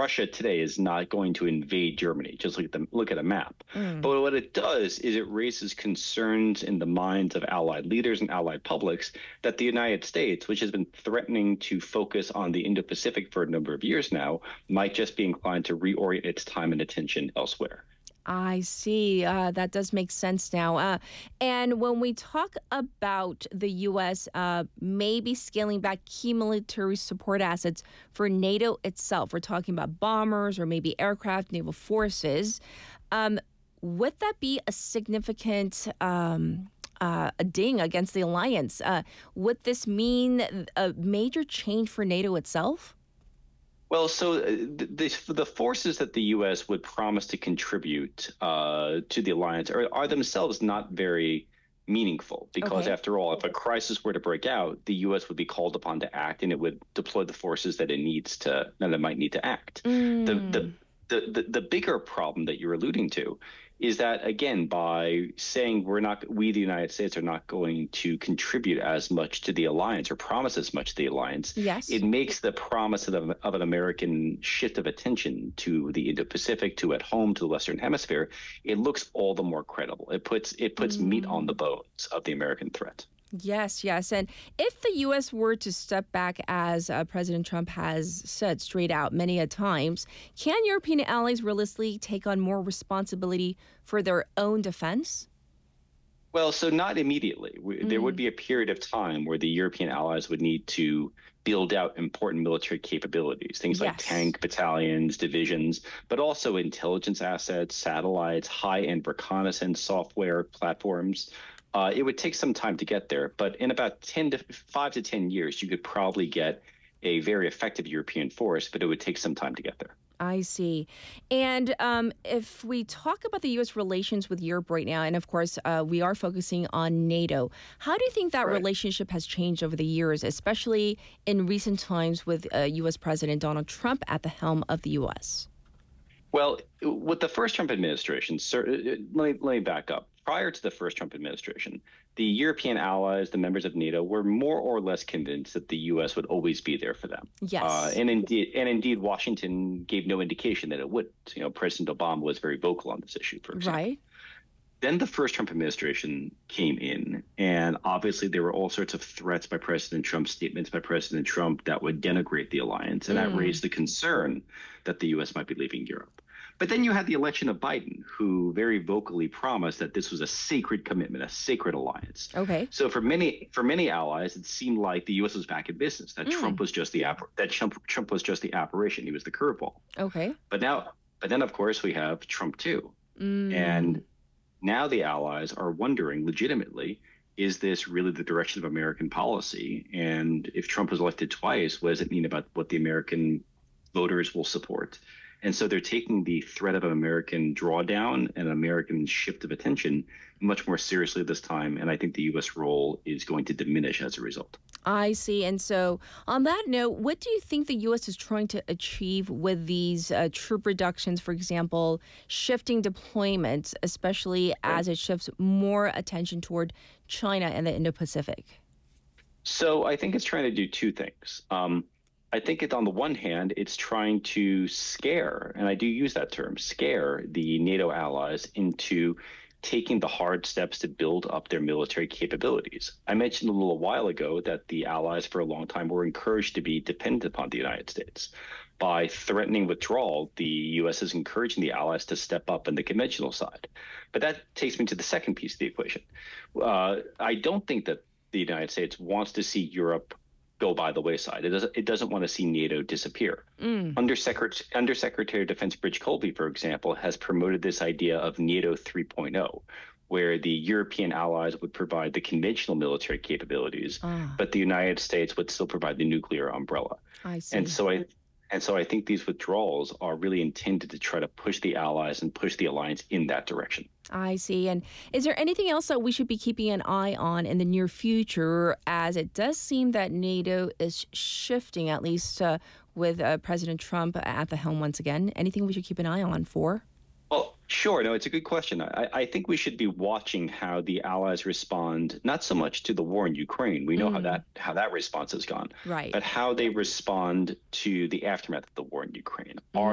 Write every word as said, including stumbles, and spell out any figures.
Russia today is not going to invade Germany. Just look at the look at a map. Mm. But what it does is it raises concerns in the minds of allied leaders and allied publics that the United States, which has been threatening to focus on the Indo-Pacific for a number of years now, might just be inclined to reorient its time and attention elsewhere. I see. Uh, that does make sense now. Uh, and when we talk about the U S uh, maybe scaling back key military support assets for NATO itself, we're talking about bombers or maybe aircraft, naval forces. Um, would that be a significant um, uh, a ding against the alliance? Uh, would this mean a major change for NATO itself? Well, so uh, the, the forces that the U S would promise to contribute uh, to the alliance are, are themselves not very meaningful because, Okay. after all, if a crisis were to break out, the U S would be called upon to act, and it would deploy the forces that it needs to that it might need to act. The the Mm. the, the, the bigger problem that you're alluding to is that, again, by saying we're not, we, the United States, are not going to contribute as much to the alliance or promise as much to the alliance, Yes. it makes the promise of, of an American shift of attention to the Indo-Pacific, to at home, to the Western Hemisphere, it looks all the more credible. It puts it puts meat on the Mm. bones of the American threat. Yes, yes. And if the U S were to step back, as uh, President Trump has said straight out many a times, can European allies realistically take on more responsibility for their own defense? Well, so not immediately. We, there would Mm. be a period of time where the European allies would need to build out important military capabilities, things like Yes. tank battalions, divisions, but also intelligence assets, satellites, high-end reconnaissance software platforms. Uh, it would take some time to get there, but in about ten to five to ten years, you could probably get a very effective European force, but it would take some time to get there. I see. And um, if we talk about the U S relations with Europe right now, and of course, uh, we are focusing on NATO, how do you think that Right. relationship has changed over the years, especially in recent times with uh, U S. President Donald Trump at the helm of the U S? Well, with the first Trump administration, sir, uh, let me, let me back up. Prior to the first Trump administration, the European allies, the members of NATO, were more or less convinced that the U S would always be there for them. Uh, Yes. and indeed, and indeed, Washington gave no indication that it wouldn't. You know, President Obama was very vocal on this issue, for example. Right. Then the first Trump administration came in, and obviously there were all sorts of threats by President Trump, statements by President Trump that would denigrate the alliance, and that Mm. raised the concern that the U S might be leaving Europe. But then you had the election of Biden, who very vocally promised that this was a sacred commitment, a sacred alliance. Okay. So for many for many allies, it seemed like the U S was back in business, that Mm. Trump was just the app- that Trump, Trump was just the apparition, he was the curveball. Okay. But now, but then of course we have Trump too, Mm. and now the allies are wondering legitimately, is this really the direction of American policy? And if Trump was elected twice, what does it mean about what the American voters will support? And so they're taking the threat of an American drawdown and an American shift of attention much more seriously this time. And I think the U S role is going to diminish as a result. I see. And so, on that note, what do you think the U S is trying to achieve with these uh, troop reductions, for example, shifting deployments, especially Right. as it shifts more attention toward China and the Indo Pacific? So I think it's trying to do two things. Um, I think it, on the one hand, it's trying to scare, and I do use that term, scare the NATO allies into taking the hard steps to build up their military capabilities. I mentioned a little while ago that the allies for a long time were encouraged to be dependent upon the United States. By threatening withdrawal, the U S is encouraging the allies to step up on the conventional side. But that takes me to the second piece of the equation. Uh, I don't think that the United States wants to see Europe go by the wayside. It doesn't, it doesn't want to see NATO disappear. Mm. Undersecretary, Undersecretary of Defense Bridge Colby, for example, has promoted this idea of NATO 3.0, where the European allies would provide the conventional military capabilities, Ah, but the United States would still provide the nuclear umbrella. I And see. so I and so I think these withdrawals are really intended to try to push the allies and push the alliance in that direction. I see. And is there anything else that we should be keeping an eye on in the near future, as it does seem that NATO is shifting, at least uh, with uh, President Trump at the helm once again? Anything we should keep an eye on for? Well, sure. No, it's a good question. I, I think we should be watching how the allies respond, not so much to the war in Ukraine. We know how Mm, that how that response has gone, right. but how they respond to the aftermath of the war in Ukraine. Mm. Are